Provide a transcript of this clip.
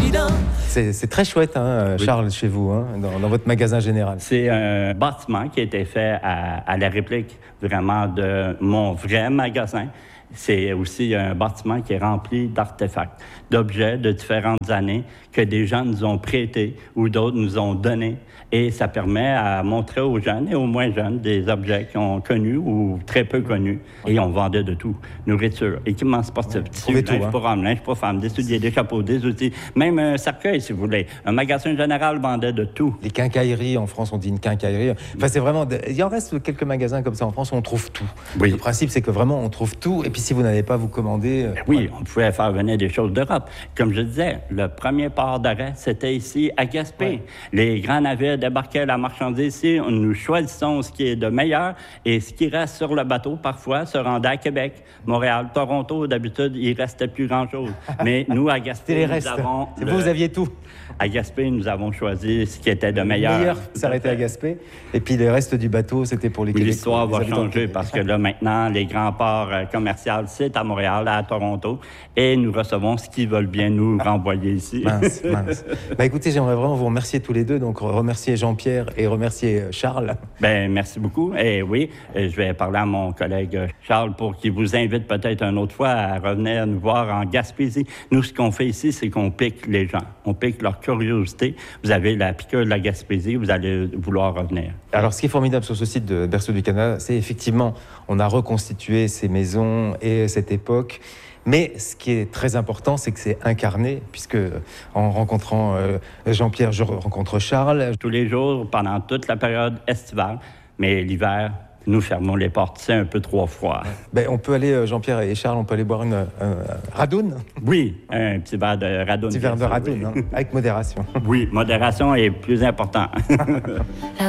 C'est très chouette, hein, Oui. Charles, chez vous, hein, dans votre magasin général. C'est un bâtiment qui a été fait à la réplique vraiment de mon vrai magasin. C'est aussi un bâtiment qui est rempli d'artefacts, d'objets de différentes années que des gens nous ont prêtés ou d'autres nous ont donnés. Et ça permet à montrer aux jeunes et aux moins jeunes des objets qu'ils ont connus ou très peu connus. Et on vendait de tout. Nourriture, équipements sportifs, tissus, trouvez tout, linge hein. pour hommes, linge pour femmes, des souliers, des chapeaux, des outils, même un cercueil, si vous voulez. Un magasin général vendait de tout. Les quincailleries, en France, on dit une quincaillerie. Enfin, c'est vraiment... Il en reste quelques magasins comme ça en France où on trouve tout. Oui. Le principe, c'est que vraiment, on trouve tout. Et puis, si vous n'allez pas vous commander... Oui, on pouvait faire venir des choses d'Europe. Comme je disais, le premier port d'arrêt, c'était ici, à Gaspé. Ouais. Les grands navires débarquaient la marchandise ici. Nous choisissons ce qui est de meilleur et ce qui reste sur le bateau, parfois, se rendait à Québec, Montréal, Toronto. D'habitude, il ne restait plus grand-chose. Mais nous, à C'était Gaspé, les nous restes. avons... Vous aviez tout. À Gaspé, nous avons choisi ce qui était de Le meilleur. meilleur s'arrêtait à Gaspé. Et puis, les restes du bateau, c'était pour les Québécois. L'histoire les va habitants de changer Québec. parce que là, maintenant, les grands ports commerciaux, c'est à Montréal, à Toronto, et nous recevons ce qu'ils veulent bien nous renvoyer ici. Mince, mince. Bah, écoutez, j'aimerais vraiment vous remercier tous les deux. Donc, remercier Jean-Pierre et remercier Charles. Ben, merci beaucoup. Et oui, je vais parler à mon collègue Charles pour qu'il vous invite peut-être une autre fois à revenir nous voir en Gaspésie. Nous, ce qu'on fait ici, c'est qu'on pique les gens. On pique leur curiosité. Vous avez la piqûre de la Gaspésie, vous allez vouloir revenir. Alors, ce qui est formidable sur ce site de Berceau du Canada, c'est effectivement, on a reconstitué ces maisons et cette époque. Mais ce qui est très important, c'est que c'est incarné, puisque en rencontrant Jean-Pierre, je rencontre Charles. Tous les jours, pendant toute la période estivale, mais l'hiver, nous fermons les portes. C'est un peu trop froid. Ben, on peut aller, Jean-Pierre et Charles, on peut aller boire une radoune, Oui, un petit verre de radoune. un petit verre de bien sûr, radoune, oui. hein, avec modération. Oui, modération est plus important.